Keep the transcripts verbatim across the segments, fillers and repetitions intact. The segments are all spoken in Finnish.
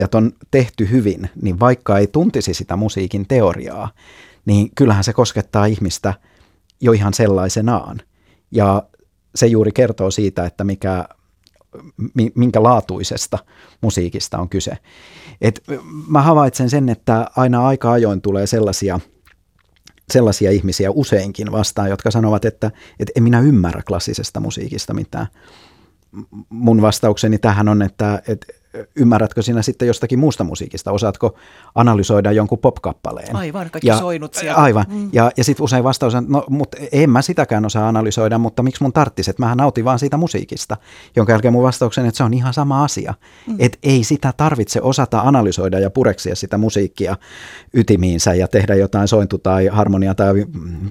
että on tehty hyvin, niin vaikka ei tuntisi sitä musiikin teoriaa, niin kyllähän se koskettaa ihmistä jo ihan sellaisenaan. Ja se juuri kertoo siitä, että mikä, minkä laatuisesta musiikista on kyse. Et mä havaitsen sen, että aina aika ajoin tulee sellaisia, sellaisia ihmisiä useinkin vastaan, jotka sanovat, että, että en minä ymmärrä klassisesta musiikista mitään. Mun vastaukseni tähän on, että, että ymmärrätkö sinä sitten jostakin muusta musiikista? Osaatko analysoida jonkun pop-kappaleen? Aivan, kaikki ja, soinut siellä. Aivan. Mm. Ja, ja sitten usein vastaus on, no mutta en mä sitäkään osaa analysoida, mutta miksi mun tarttis, että mähän nautin vaan siitä musiikista. Jonka jälkeen mun vastaukseni, että se on ihan sama asia. Mm. Että ei sitä tarvitse osata analysoida ja pureksia sitä musiikkia ytimiinsä ja tehdä jotain sointu- tai harmonia- tai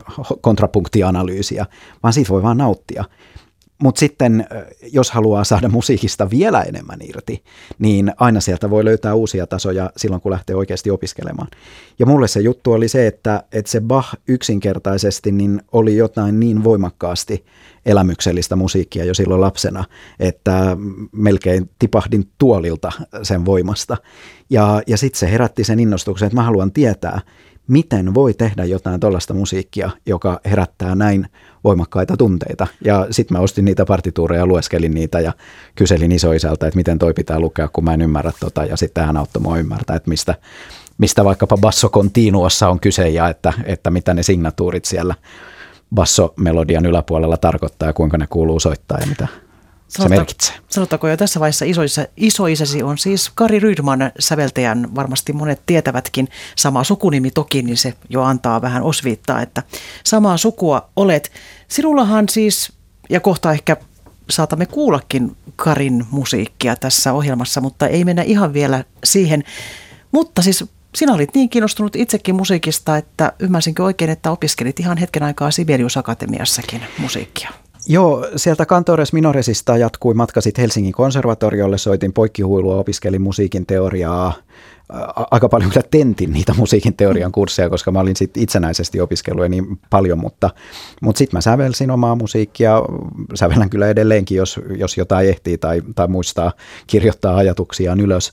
kontrapunktianalyysiä, vaan siitä voi vaan nauttia. Mutta sitten, jos haluaa saada musiikista vielä enemmän irti, niin aina sieltä voi löytää uusia tasoja silloin, kun lähtee oikeasti opiskelemaan. Ja mulle se juttu oli se, että, että se Bach yksinkertaisesti niin oli jotain niin voimakkaasti elämyksellistä musiikkia jo silloin lapsena, että melkein tipahdin tuolilta sen voimasta. Ja, ja sitten se herätti sen innostuksen, että mä haluan tietää, miten voi tehdä jotain tuollaista musiikkia, joka herättää näin voimakkaita tunteita. Ja sitten mä ostin niitä partituureja, lueskelin niitä ja kyselin isoisältä, että miten toi pitää lukea, kun mä en ymmärrä tota. Ja sitten hän auttoi mua ymmärtää, että mistä, mistä vaikkapa basso continuossa on kyse ja että, että mitä ne signatuurit siellä bassomelodian yläpuolella tarkoittaa ja kuinka ne kuuluu soittaa ja mitä se merkitsee. Sanotaanko jo tässä vaiheessa isoisä, isoisäsi on siis Kari Rydman, säveltäjän, varmasti monet tietävätkin, sama sukunimi toki, niin se jo antaa vähän osviittaa, että samaa sukua olet. Sinullahan siis, ja kohta ehkä saatamme kuullakin Karin musiikkia tässä ohjelmassa, mutta ei mennä ihan vielä siihen. Mutta siis sinä olit niin kiinnostunut itsekin musiikista, että ymmärsinkö oikein, että opiskelit ihan hetken aikaa Sibelius Akatemiassakin musiikkia? Joo, sieltä Cantores Minoresista jatkui matka sitten Helsingin konservatoriolle, soitin poikkihuilua, opiskelin musiikin teoriaa, aika paljon kyllä tentin niitä musiikin teorian kursseja, koska mä olin sitten itsenäisesti opiskellut niin paljon, mutta, mutta sitten mä sävelsin omaa musiikkia, sävellän kyllä edelleenkin, jos, jos jotain ehtii tai, tai muistaa kirjoittaa ajatuksiaan ylös.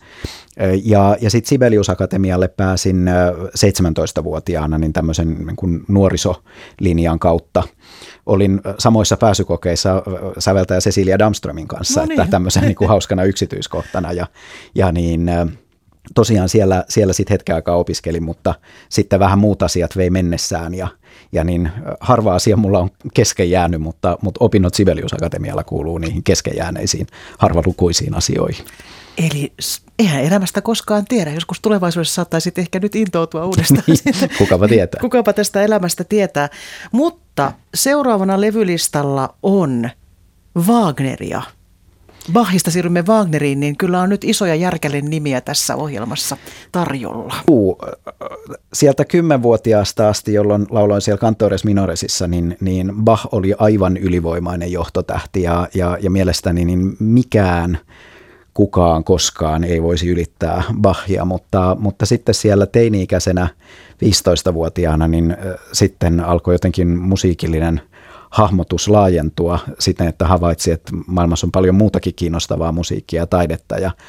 Ja, ja sitten Sibelius Akatemialle pääsin seitsemäntoistavuotiaana niin tämmöisen niin kuin nuorisolinjan kautta. Olin samoissa pääsykokeissa säveltäjä Cecilia Damströmin kanssa, no niin. Että tämmöisen niin kuin hauskana yksityiskohtana ja, ja niin tosiaan siellä, siellä sitten hetken aikaa opiskelin, mutta sitten vähän muut asiat vei mennessään ja, ja niin harva asia mulla on kesken jäänyt, mutta, mutta opinnot Sibelius Akatemialla kuuluu niihin kesken jääneisiin harvalukuisiin asioihin. Eli eihän elämästä koskaan tiedä. Joskus tulevaisuudessa saattaisit ehkä nyt intoutua uudestaan. Niin, kukapa tietää. Kukapa tästä elämästä tietää. Mutta seuraavana levylistalla on Wagneria. Bachista siirrymme Wagneriin, niin kyllä on nyt isoja järkälen nimiä tässä ohjelmassa tarjolla. Uu, sieltä kymmenvuotiaasta asti, jolloin lauloin siellä Cantores Minoresissa, niin, niin Bach oli aivan ylivoimainen johtotähti ja, ja, ja mielestäni niin mikään kukaan koskaan ei voisi ylittää Bachia, mutta, mutta sitten siellä teini-ikäisenä viisitoistavuotiaana niin sitten alkoi jotenkin musiikillinen hahmotus laajentua siten, että havaitsi, että maailmassa on paljon muutakin kiinnostavaa musiikkia ja taidetta ja,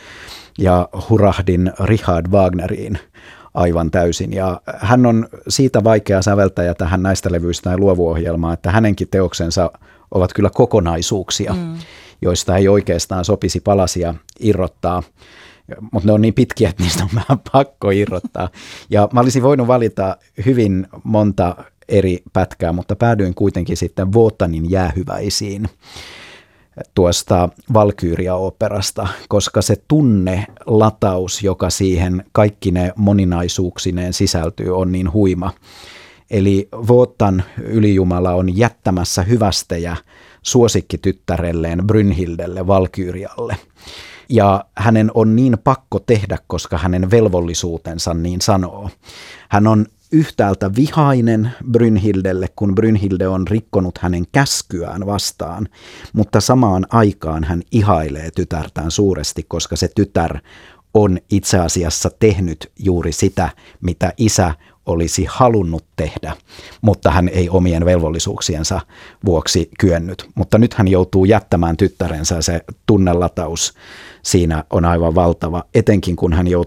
ja hurahdin Richard Wagneriin aivan täysin. Ja hän on siitä vaikea säveltäjä tähän näistä levyistä ja luovuohjelmaa, että hänenkin teoksensa ovat kyllä kokonaisuuksia, mm. joista ei oikeastaan sopisi palasia irrottaa, mutta ne on niin pitkiä, että niistä on vähän pakko irrottaa. Ja mä olisin voinut valita hyvin monta eri pätkää, mutta päädyin kuitenkin sitten Wotanin jäähyväisiin tuosta Valkyria-operasta, koska se tunnelataus, joka siihen kaikki ne moninaisuuksineen sisältyy, on niin huima. Eli Wotan ylijumala on jättämässä hyvästejä suosikkityttärelleen Brynhildelle, Valkyrialle. Ja hänen on niin pakko tehdä, koska hänen velvollisuutensa niin sanoo. Hän on yhtäältä vihainen Brynhildelle, kun Brynhilde on rikkonut hänen käskyään vastaan, mutta samaan aikaan hän ihailee tytärtään suuresti, koska se tytär on itse asiassa tehnyt juuri sitä, mitä isä olisi halunnut tehdä, mutta hän ei omien velvollisuuksiensa vuoksi kyennyt. Mutta nyt hän joutuu jättämään tyttärensä, se tunnelataus siinä on aivan valtava, etenkin kun hän joutuu